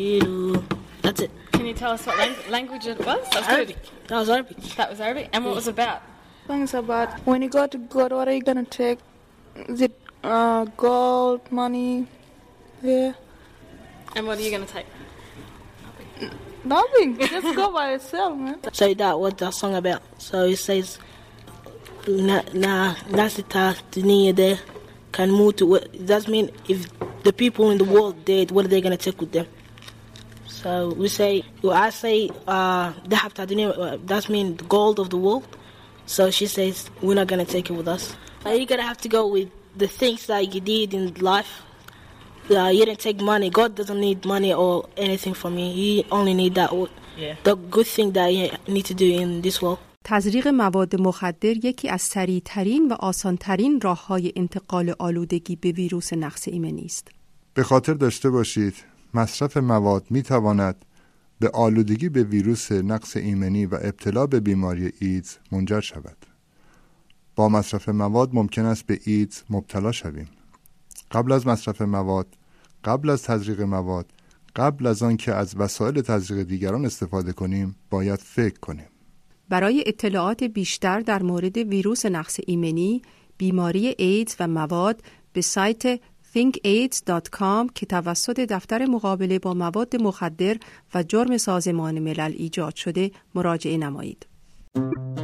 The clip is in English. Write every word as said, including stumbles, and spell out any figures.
That's it. Can you tell us what lang- language it was? That was Arabic. good. That was Arabic. That was Arabic. And what was it about? Things about when you go to God, what are you gonna take? Is it uh, gold, money? Yeah. And what are you going to take? Nothing. Just go by yourself, man. So that what that song about. So it says, "Na na nasita dunia de can move to." What that mean? If the people in the world dead, what are they gonna take with them? So we say, well, I say, uh, they have to dunia. That mean the gold of the world. So she says, we're not gonna take it with us. Uh, you're gonna have to go with the things that you did in life. Uh, you didn't take money. God doesn't need money or anything from you. He only need that yeah. the good thing that you need to do in this world. تزریق مواد مخدر یکی از سریع‌ترین و آسان‌ترین راه‌های انتقال آلودگی به ویروس نقص ایمنی است. به خاطر داشته باشید مصرف مواد می‌تواند به آلودگی به ویروس نقص ایمنی و ابتلا به بیماری ایدز منجر شود. با مصرف مواد ممکن است به ایدز مبتلا شویم. قبل از مصرف مواد، قبل از تزریق مواد، قبل از آن که از وسایل تزریق دیگران استفاده کنیم، باید فکر کنیم. برای اطلاعات بیشتر در مورد ویروس نقص ایمنی، بیماری ایدز و مواد به سایت think aids dot com که توسط دفتر مقابله با مواد مخدر و جرم سازمان ملل ایجاد شده مراجعه نمایید.